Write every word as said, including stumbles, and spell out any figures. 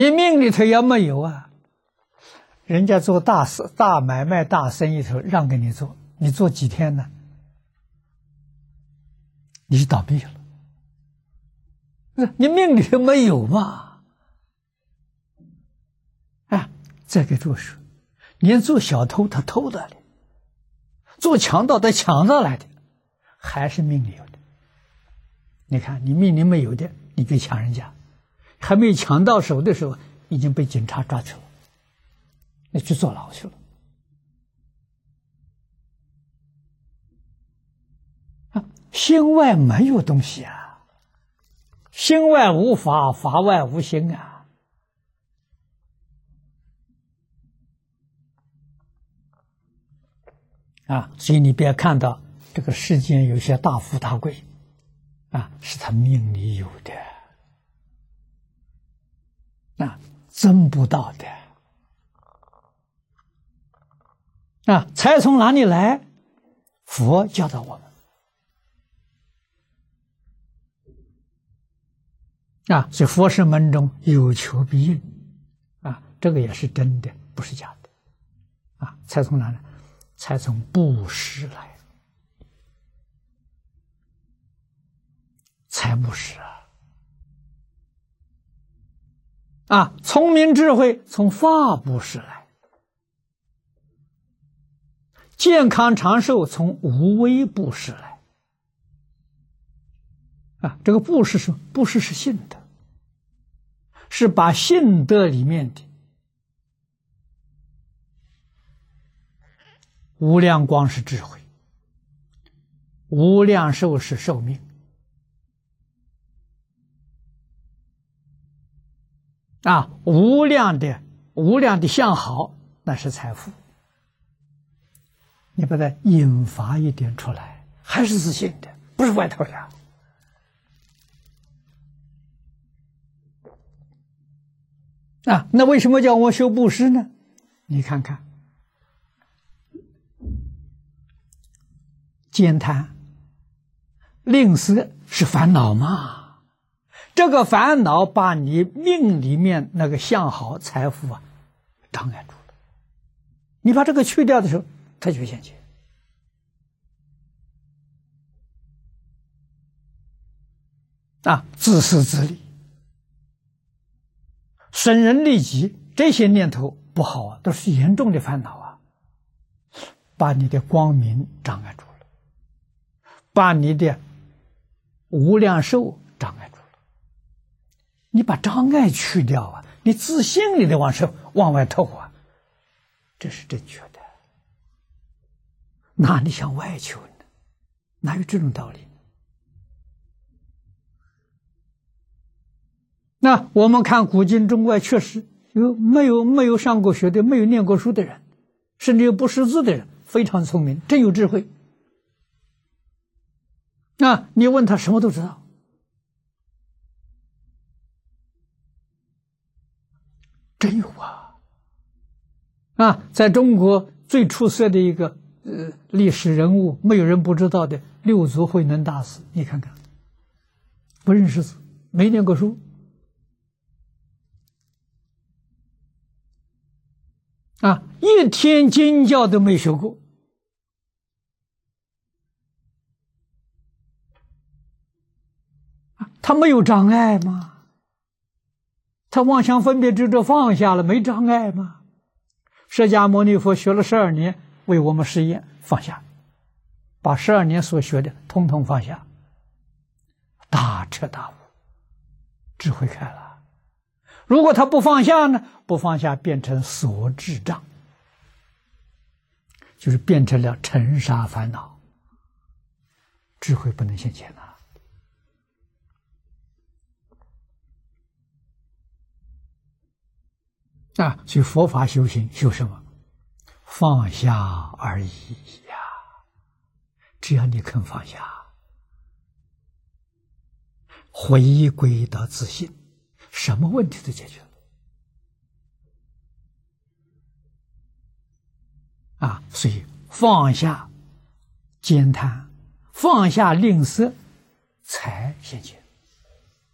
你命里头要没有啊，人家做大事、大买卖、大生意头让给你做，你做几天呢？你就倒闭了。你命里头没有嘛？啊，再给诸位说，连做小偷他偷的了，做强盗他抢到来的，还是命里有的。你看，你命里没有的，你去抢人家，还没抢到手的时候，已经被警察抓去了，你去坐牢去了。啊，心外没有东西啊，心外无法，法外无心啊。啊，所以你别看到这个世间有些大富大贵，啊，是他命里有的，啊，争不到的。啊，财从哪里来？佛教导我们。啊，所以佛事门中有求必应，啊，这个也是真的，不是假的。啊，财从哪来？财从布施来，财布施啊！啊，聪明智慧从法布施来，健康长寿从无为布施来。啊，这个布施是布施是信德，是把信德里面的无量光是智慧，无量寿是寿命，啊，无量的无量的相好那是财富。你把它引发一点出来，还是自信的，不是外头的。啊，那为什么叫我修布施呢？你看看，慳贪、吝啬是烦恼嘛？这个烦恼把你命里面那个相好财富啊障碍住了。你把这个去掉的时候，它就现前。啊，自私自利、损人利己，这些念头不好啊，都是严重的烦恼啊，把你的光明障碍住了，把你的无量寿障碍住了。你把障碍去掉啊，你自信里的往上往外透啊，这是正确的。哪里向外求呢？哪有这种道理呢？那我们看古今中外，确实有没有没有上过学的，没有念过书的人，甚至有不识字的人，非常聪明，真有智慧。那你问他什么都知道，真有啊！啊，在中国最出色的一个呃历史人物，没有人不知道的六祖慧能大师，你看看，不认识字，没念过书。啊，一天经教都没学过，他没有障碍吗？他妄想分别执着放下了，没障碍吗？释迦牟尼佛学了十二年，为我们实验放下，把十二年所学的通通放下，大彻大悟，智慧开了。如果他不放下呢？不放下变成所智障，就是变成了尘沙烦恼，智慧不能现前了。啊，所以佛法修行修什么？放下而已呀！只要你肯放下，回归到自信，什么问题都解决了。啊，所以放下慳贪，放下吝啬，才现前。